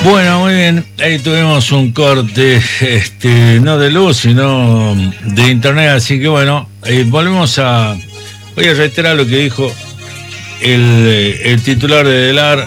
Bueno, muy bien, ahí tuvimos un corte, no de luz, sino de internet, así que bueno, volvemos a... Voy a reiterar lo que dijo el titular de Delar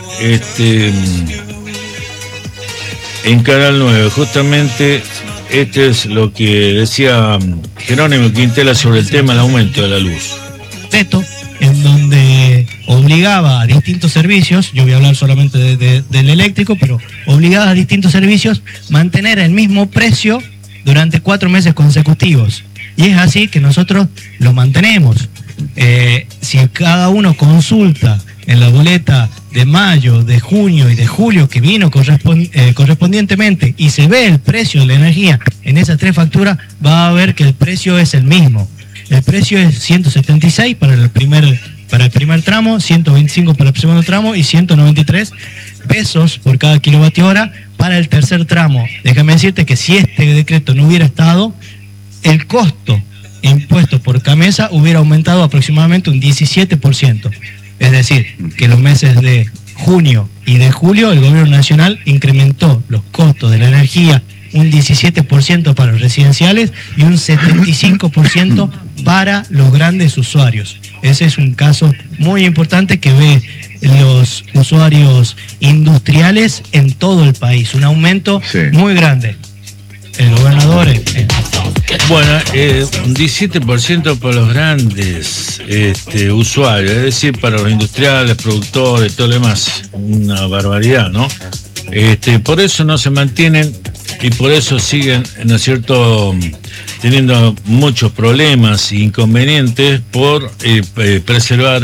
en Canal 9. Justamente es lo que decía Jerónimo Quintela sobre el tema del aumento de la luz. Esto, en donde obligaba a distintos servicios, yo voy a hablar solamente del eléctrico, pero obligaba a distintos servicios mantener el mismo precio durante 4 meses consecutivos. Y es así que nosotros lo mantenemos. Si cada uno consulta en la boleta de mayo, de junio y de julio que vino correspondientemente y se ve el precio de la energía en esas 3 facturas, va a ver que el precio es el mismo. El precio es 176 para el primer tramo, 125 para el segundo tramo y 193 pesos por cada kilovatio hora para el tercer tramo. Déjame decirte que si este decreto no hubiera estado, el costo impuesto por CAMESA hubiera aumentado aproximadamente un 17%. Es decir, que los meses de junio y de julio el gobierno nacional incrementó los costos de la energía un 17% para los residenciales y un 75% para los grandes usuarios. Ese es un caso muy importante que ve los usuarios industriales en todo el país, un aumento muy grande. El gobernador... Bueno, un 17% para los grandes usuarios, es decir, para los industriales, productores, todo lo demás, una barbaridad, ¿no? Por eso no se mantienen y por eso siguen, ¿no es cierto?, teniendo muchos problemas e inconvenientes por preservar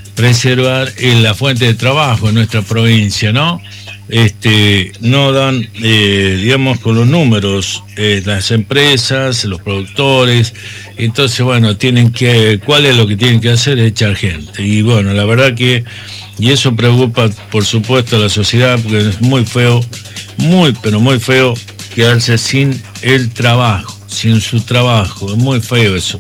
la fuente de trabajo en nuestra provincia, ¿no? No dan, digamos, con los números, las empresas, los productores. Entonces, bueno, ¿cuál es lo que tienen que hacer? Echar gente. Y bueno, la verdad que, y eso preocupa, por supuesto, a la sociedad, porque es muy feo, pero muy feo quedarse sin el trabajo, sin su trabajo. Es muy feo eso.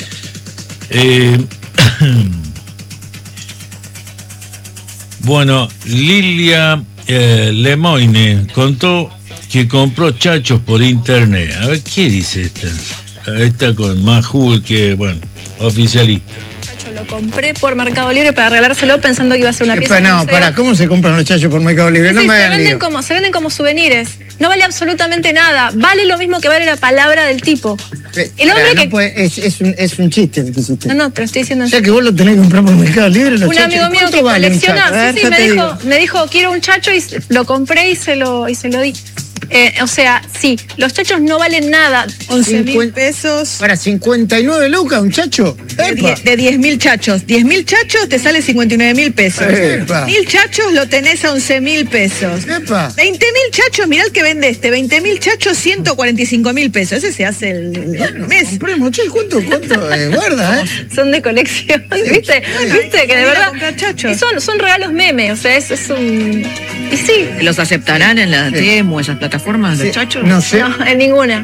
Bueno, Lilia Lemoine contó que compró chachos por internet. A ver, ¿qué dice esta? Esta con más Google que, bueno, oficialista. Lo compré por Mercado Libre para regalárselo pensando que iba a ser una pieza. No, pará, ¿cómo se compran los chachos por Mercado Libre? No me se venden como souvenirs. No vale absolutamente nada. Vale lo mismo que vale la palabra del tipo. El hombre es un chiste lo que hiciste. No, te lo estoy diciendo. O sea que vos lo tenés que comprar por Mercado Libre. Un amigo mío que colecciona, me dijo, quiero un chacho y lo compré y se lo di. O sea, sí, los chachos no valen nada. 11.000 pesos. Para 59 lucas, un chacho. De 10.000 chachos. 10.000 chachos te sale 59.000 pesos. 1.000 chachos lo tenés a 11.000 pesos. 20.000 chachos, mirá el que vende 20.000 chachos, 145.000 pesos. Ese se hace el mes. Compremos, che, ¿cuánto guarda, Son de colección, ¿viste? ¿Viste? Que de verdad. Y son regalos memes, o sea, es un. Y sí. ¿Los aceptarán en la Temu, esas plataformas de chachos? No sé. No, en ninguna.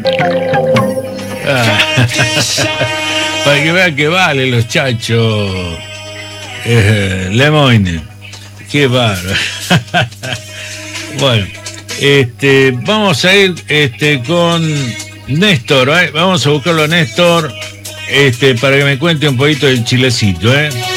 Para que vean que vale los chachos. Lemoine. Qué bárbaro. Bueno, vamos a ir con Néstor, ¿eh? Vamos a buscarlo a Néstor para que me cuente un poquito del chilecito, ¿eh?